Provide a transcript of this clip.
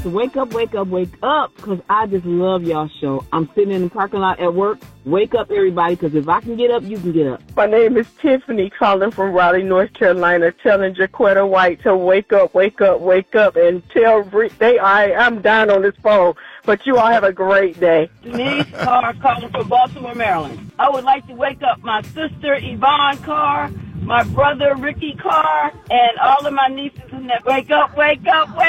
to wake up, because I just love y'all show. I'm sitting in the parking lot at work. Wake up, everybody, because if I can get up, you can get up. My name is Tiffany, calling from Raleigh, North Carolina, telling Jaquetta White to wake up, and tell Rick I'm down on this phone. But you all have a great day. Denise Carr, calling from Baltimore, Maryland. I would like to wake up my sister, Yvonne Carr, my brother, Ricky Carr, and all of my nieces and that. Wake up, wake up, wake up.